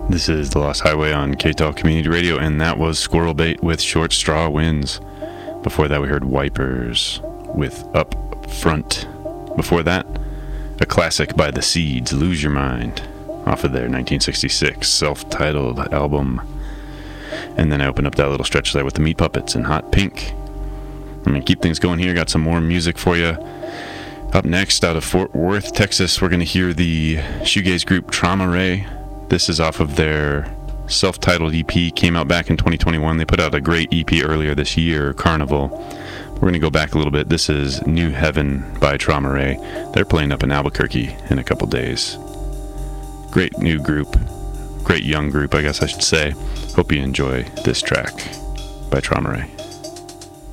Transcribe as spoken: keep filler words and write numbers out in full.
This is The Lost Highway on K T A L Community Radio, and that was Squirrel Bait with Short Straw Winds. Before that, we heard Wipers with Up Front. Before that, a classic by The Seeds, Lose Your Mind, off of their nineteen sixty-six self-titled album. And then I opened up that little stretch there with the Meat Puppets and Hot Pink. I'm going to keep things going here. Got some more music for you. Up next, out of Fort Worth, Texas, we're going to hear the shoegaze group Trauma Ray. This is off of their self-titled E P, came out back in twenty twenty-one. They put out a great E P earlier this year, Carnival. We're going to go back a little bit. This is New Heaven by Trauma Ray. They're playing up in Albuquerque in a couple days. Great new group. Great young group, I guess I should say. Hope you enjoy this track by Trauma Ray.